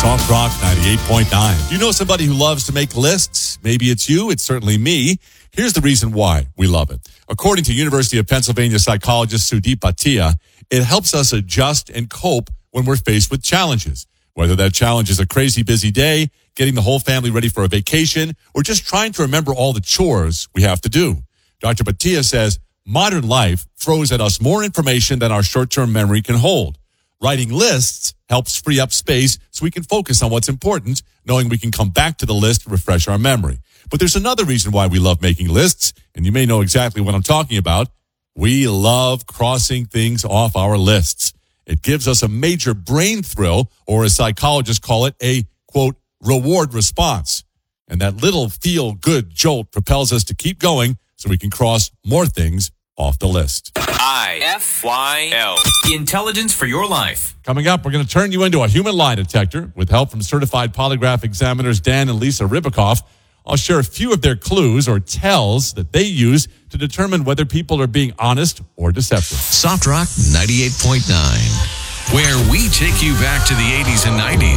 Soft Rock 98.9. Do you know somebody who loves to make lists? Maybe it's you. It's certainly me. Here's the reason why we love it. According to University of Pennsylvania psychologist Sudeep Bhatia, it helps us adjust and cope when we're faced with challenges. Whether that challenge is a crazy busy day, getting the whole family ready for a vacation, or just trying to remember all the chores we have to do. Dr. Bhatia says modern life throws at us more information than our short-term memory can hold. Writing lists helps free up space so we can focus on what's important, knowing we can come back to the list to refresh our memory. But there's another reason why we love making lists, and you may know exactly what I'm talking about. We love crossing things off our lists. It gives us a major brain thrill, or as psychologists call it, a, quote, reward response. And that little feel-good jolt propels us to keep going so we can cross more things off the list. IFYL. Intelligence for your life. Coming up, we're going to turn you into a human lie detector with help from certified polygraph examiners Dan and Lisa Ribicoff. I'll share a few of their clues or tells that they use to determine whether people are being honest or deceptive. Soft Rock 98.9, where we take you back to the 80s and 90s.